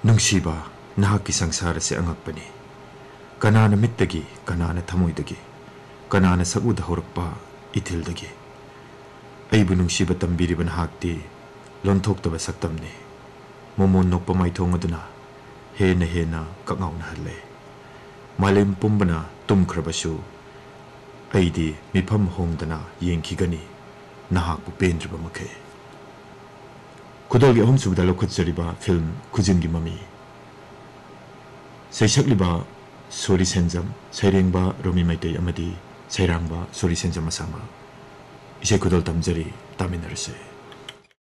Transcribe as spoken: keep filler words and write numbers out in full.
ꯅꯨꯡꯁꯤꯕ ꯅꯍꯥꯛꯀꯤ ꯁꯪꯁꯥꯔ ꯑꯁꯤ ꯑꯉꯛꯄꯅꯤ ꯀꯅꯥꯅ ꯃꯤꯠꯇꯒꯤ ꯀꯅꯥꯅ ꯊꯃꯣꯏꯗꯒꯤ ꯀꯅꯥꯅ ꯁꯛꯎꯗ ꯍꯧꯔꯛꯄ ꯏꯊꯤꯜꯗꯒꯤ ꯑꯩꯕꯨ ꯅꯨꯡꯁꯤꯕ ꯇꯝꯕꯤꯔꯤꯕ ꯅꯍꯥꯛꯇꯤ ꯂꯣꯟꯊꯣꯛꯇꯕ ꯁꯛꯇꯝꯅꯤ ꯃꯣꯃꯣꯟ ꯅꯣꯛꯄ ꯃꯥꯏꯊꯣꯡ ꯑꯗꯨꯅ ꯍꯦꯟꯅ ꯍꯦꯟꯅ ꯀꯛꯉꯥꯎꯅꯍꯜꯂꯦ ꯃꯥꯂꯦꯝ ꯄꯨꯝꯕꯅ ꯇꯨꯝꯈ꯭ꯔꯕꯁꯨ ꯑꯩꯗꯤ ꯃꯤꯐꯝ ꯍꯣꯡꯗꯅ ꯌꯦꯡꯈꯤꯒꯅꯤ ꯅꯍꯥꯛꯄꯨ ꯄꯦꯟꯗ꯭ꯔꯤꯕ ꯃꯈꯩ ꯈꯨꯗꯣꯜꯒꯤ ꯑꯍꯨꯝꯁꯨꯕꯗ ꯂꯧꯈꯠꯆꯔꯤꯕ ꯐꯤꯜꯝ ꯈꯨꯖꯤꯟꯒꯤ ꯃꯃꯤ ꯁꯩꯁꯛꯂꯤꯕ ꯁꯣꯔꯤ ꯁꯦꯟꯖꯝ ꯁꯩꯔꯦꯡꯕ ꯔꯣꯃꯤ ꯃꯩꯇꯩ ꯑꯃꯗꯤ ꯁꯩꯔꯥꯡꯕ ꯁꯣꯔꯤ ꯁꯦꯟꯖꯝ ꯑꯁꯥꯃ ꯏꯁꯩ ꯈꯨꯗꯣꯜ ꯇꯝꯖꯔꯤ ꯇꯥꯃꯤꯟꯅꯔꯁꯦ